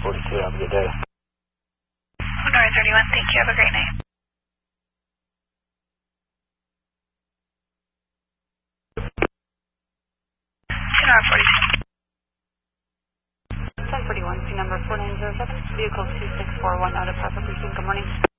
42. Have a good day. North 31, thank you. Have a great night. North 42. 1041, P number 4907, vehicle 2641 out of Papa Precinct. Good morning.